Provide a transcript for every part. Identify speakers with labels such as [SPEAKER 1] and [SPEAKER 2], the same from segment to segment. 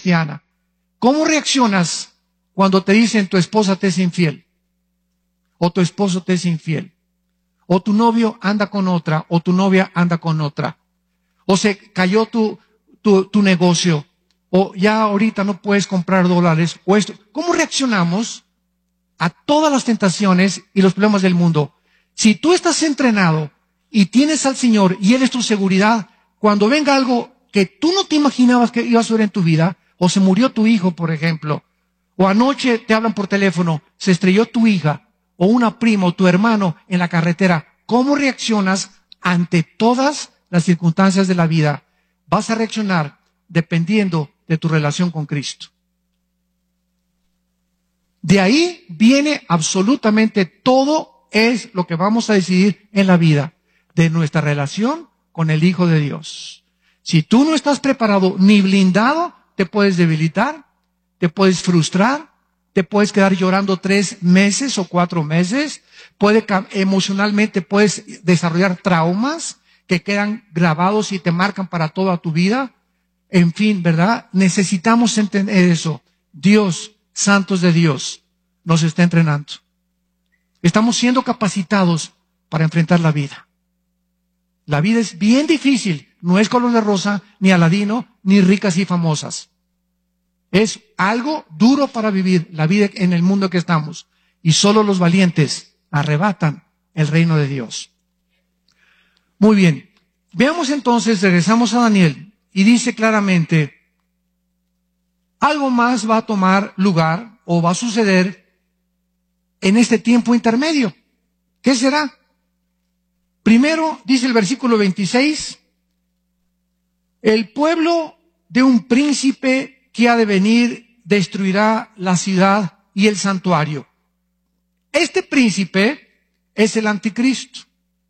[SPEAKER 1] cristiana. ¿Cómo reaccionas cuando te dicen tu esposa te es infiel? O tu esposo te es infiel. O tu novio anda con otra, o tu novia anda con otra. O se cayó tu negocio, o ya ahorita no puedes comprar dólares, o esto. ¿Cómo reaccionamos a todas las tentaciones y los problemas del mundo? Si tú estás entrenado y tienes al Señor y Él es tu seguridad, cuando venga algo que tú no te imaginabas que iba a suceder en tu vida, o se murió tu hijo, por ejemplo, o anoche te hablan por teléfono, se estrelló tu hija, o una prima, o tu hermano en la carretera, ¿cómo reaccionas ante todas las circunstancias de la vida? Vas a reaccionar dependiendo de tu relación con Cristo. De ahí viene absolutamente todo es lo que vamos a decidir en la vida, de nuestra relación con el Hijo de Dios. Si tú no estás preparado ni blindado, te puedes debilitar, te puedes frustrar, te puedes quedar llorando 3 meses o 4 meses, emocionalmente puedes desarrollar traumas que quedan grabados y te marcan para toda tu vida. En fin, ¿verdad? Necesitamos entender eso. Dios, santos de Dios, nos está entrenando. Estamos siendo capacitados para enfrentar la vida. La vida es bien difícil. No es color de rosa, ni Aladino, ni ricas y famosas. Es algo duro para vivir la vida en el mundo que estamos. Y solo los valientes arrebatan el reino de Dios. Muy bien. Veamos entonces, regresamos a Daniel. Y dice claramente, algo más va a tomar lugar o va a suceder en este tiempo intermedio. ¿Qué será? Primero, dice el versículo 26, el pueblo de un príncipe que ha de venir destruirá la ciudad y el santuario. Este príncipe es el anticristo.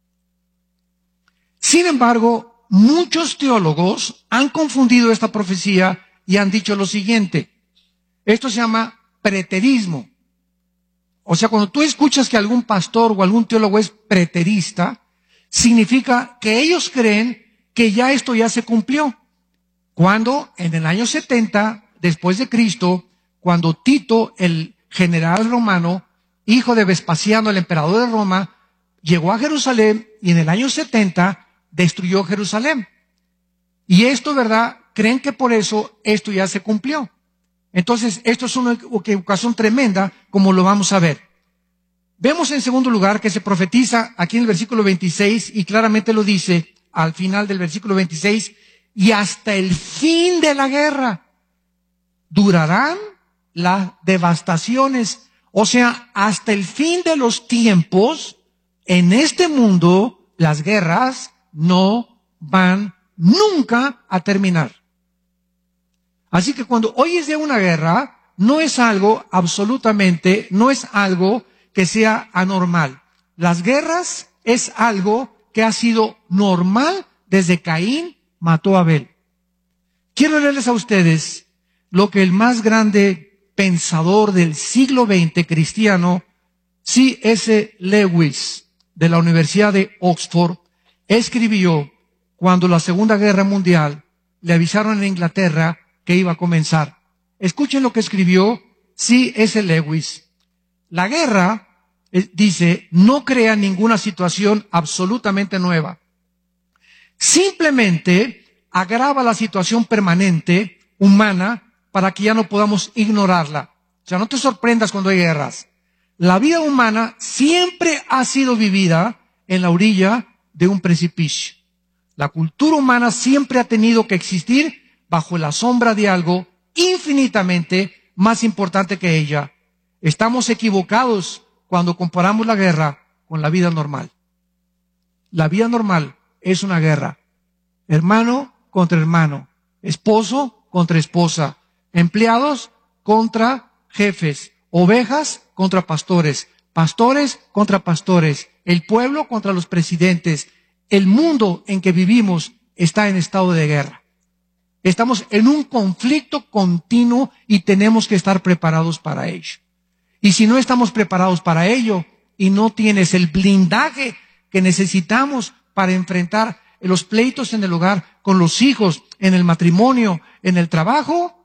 [SPEAKER 1] Sin embargo, muchos teólogos han confundido esta profecía y han dicho lo siguiente. Esto se llama preterismo. O sea, cuando tú escuchas que algún pastor o algún teólogo es preterista, significa que ellos creen que ya esto ya se cumplió. Cuando en el año 70 después de Cristo, cuando Tito, el general romano, hijo de Vespasiano, el emperador de Roma, llegó a Jerusalén y en el año 70 destruyó Jerusalén. Y esto, ¿verdad? Creen que por eso esto ya se cumplió. Entonces, esto es una equivocación tremenda, como lo vamos a ver. Vemos en segundo lugar que se profetiza aquí en el versículo 26 y claramente lo dice al final del versículo 26, y hasta el fin de la guerra durarán las devastaciones. O sea, hasta el fin de los tiempos, en este mundo, las guerras no van nunca a terminar. Así que cuando oyes de una guerra, no es algo absolutamente, no es algo que sea anormal. Las guerras es algo que ha sido normal desde Caín mató a Abel. Quiero leerles a ustedes lo que el más grande pensador del siglo XX cristiano, C.S. Lewis, de la Universidad de Oxford, escribió cuando la Segunda Guerra Mundial le avisaron en Inglaterra que iba a comenzar. Escuchen lo que escribió C.S. Lewis. La guerra, dice, no crea ninguna situación absolutamente nueva. Simplemente agrava la situación permanente humana para que ya no podamos ignorarla. O sea, no te sorprendas cuando hay guerras. La vida humana siempre ha sido vivida en la orilla de un precipicio. La cultura humana siempre ha tenido que existir bajo la sombra de algo infinitamente más importante que ella. Estamos equivocados cuando comparamos la guerra con la vida normal. La vida normal es una guerra. Hermano contra hermano, esposo contra esposa, empleados contra jefes, ovejas contra pastores, pastores contra pastores, el pueblo contra los presidentes. El mundo en que vivimos está en estado de guerra. Estamos en un conflicto continuo y tenemos que estar preparados para ello. Y si no estamos preparados para ello y no tienes el blindaje que necesitamos para enfrentar los pleitos en el hogar, con los hijos, en el matrimonio, en el trabajo,